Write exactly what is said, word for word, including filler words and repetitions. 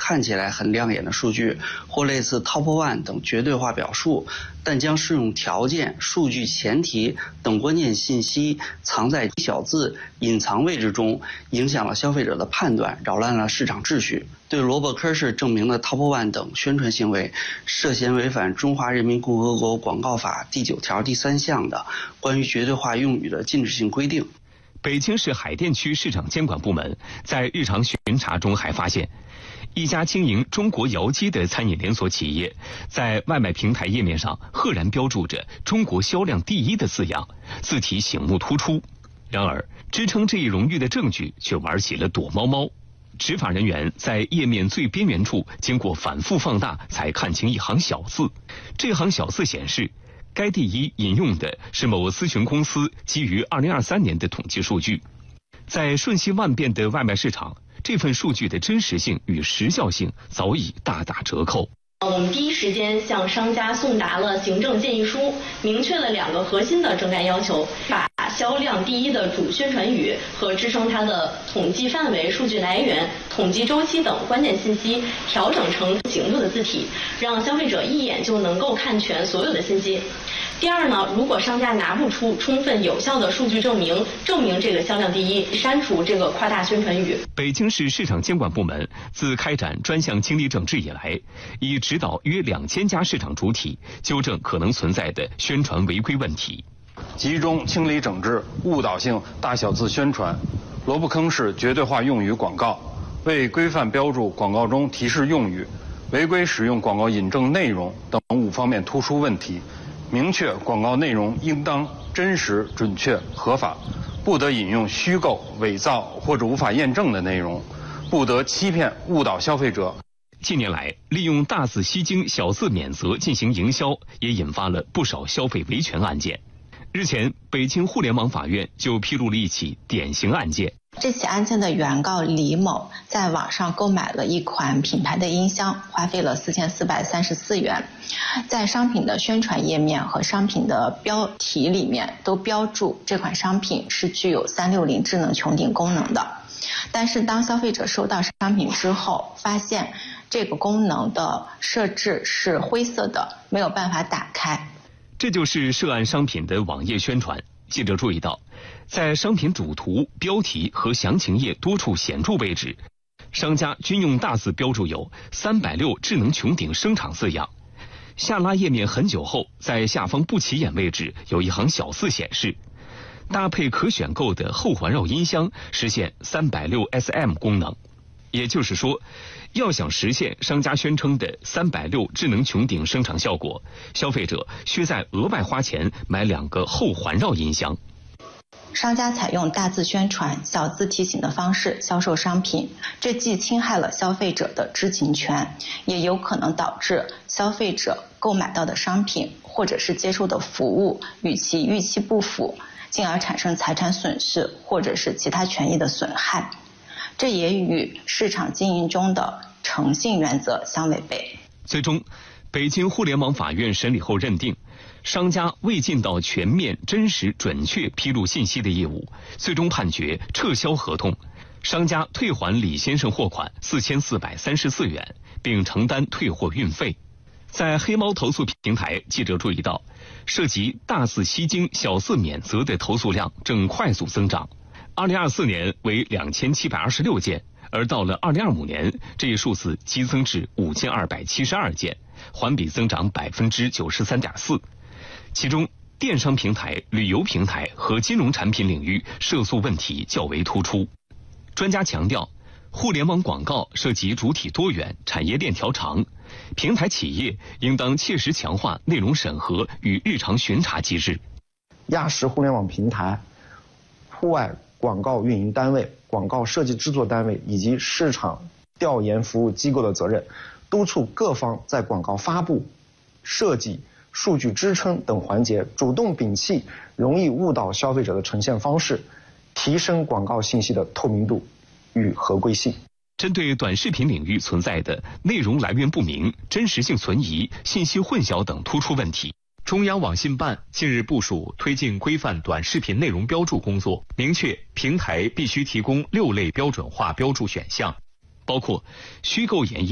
看起来很亮眼的数据，或类似 Top One 等绝对化表述，但将适用条件、数据前提等关键信息藏在小字、隐藏位置中，影响了消费者的判断，扰乱了市场秩序。对罗伯科氏证明的 Top One 等宣传行为涉嫌违反《中华人民共和国广告法》第九条第三项的关于绝对化用语的禁止性规定。 北京市海淀区市场监管部门在日常巡查中还发现，一家经营中国窑鸡的餐饮连锁企业在外卖平台页面上赫然标注着中国销量第一的字样，字体醒目突出。然而支撑这一荣誉的证据却玩起了躲猫猫。执法人员在页面最边缘处经过反复放大才看清一行小字，这行小字显示该第一引用的是某咨询公司基于二零二三年的统计数据。在瞬息万变的外卖市场，这份数据的真实性与时效性早已大打折扣。 我们第一时间向商家送达了行政建议书，明确了两个核心的整改要求，把销量第一的主宣传语和支撑它的统计范围、数据来源、统计周期等关键信息调整成醒目的字体，让消费者一眼就能够看全所有的信息。第二呢，如果商家拿不出充分有效的数据证明，证明这个销量第一，删除这个夸大宣传语。 北京市市场监管部门自开展专项清理整治以来，已指导约两千家市场主体纠正可能存在的宣传违规问题， 集中清理整治误导性大小字宣传、萝卜坑式绝对化用语广告，未规范标注广告中提示用语、违规使用广告引证内容等五方面突出问题。明确广告内容应当真实、准确、合法，不得引用虚构、伪造或者无法验证的内容，不得欺骗、误导消费者。 近年来，利用大字吸睛、小字免责进行营销，也引发了不少消费维权案件。日前，北京互联网法院就披露了一起典型案件。 这起案件的原告李某在网上购买了一款品牌的音箱，花费了四千四百三十四元。在商品的宣传页面和商品的标题里面都标注这款商品是具有三六零智能穹顶功能的。但是当消费者收到商品之后，发现这个功能的设置是灰色的，没有办法打开。 这就是涉案商品的网页宣传。记者注意到，在商品主图、标题和详情页多处显著位置，商家均用大字标注有三百六智能穹顶声场字样。下拉页面很久后，在下方不起眼位置有一行小字显示，搭配可选购的后环绕音箱实现三百六 S M 功能。也就是说，要想实现商家宣称的三百六智能穹顶声场效果，消费者需再额外花钱买两个后环绕音箱。 商家采用大字宣传、小字提醒的方式销售商品，这既侵害了消费者的知情权，也有可能导致消费者购买到的商品或者是接受的服务与其预期不符，进而产生财产损失或者是其他权益的损害。这也与市场经营中的诚信原则相违背。 最终，北京互联网法院审理后认定，商家未尽到全面、真实、准确披露信息的义务，最终判决撤销合同，商家退还李先生货款四千四百三十四元，并承担退货运费。在黑猫投诉平台，记者注意到，涉及大字吸睛、小字免责的投诉量正快速增长。二零二四年为两千七百二十六件，而到了二零二五年，这一数字激增至五千二百七十二件，环比增长百分之九十三点四。其中，电商平台、旅游平台和金融产品领域涉诉问题较为突出。专家强调，互联网广告涉及主体多元、产业链条长，平台企业应当切实强化内容审核与日常巡查机制。 亚视互联网平台、户外广告运营单位、广告设计制作单位以及市场调研服务机构的责任，督促各方在广告发布、设计、数据支撑等环节主动摒弃容易误导消费者的呈现方式，提升广告信息的透明度与合规性。 针对短视频领域存在的内容来源不明、真实性存疑、信息混淆等突出问题， 中央网信办近日部署推进规范短视频内容标注工作，明确平台必须提供六类标准化标注选项， 包括虚构演绎